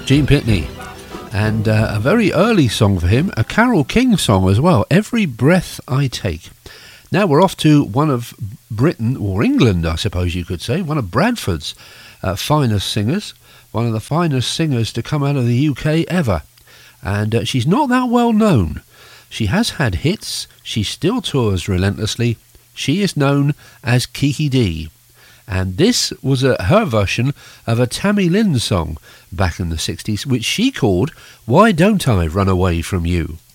Gene Pitney. And a very early song for him, a Carole King song as well, Every Breath I Take. Now we're off to one of Britain, or England I suppose you could say, one of Bradford's finest singers, one of the finest singers to come out of the UK ever. And she's not that well known. She has had hits, she still tours relentlessly. She is known as Kiki Dee. And this was her version of a Tammy Lynn song back in the 60s, which she called Why Don't I Run Away From You?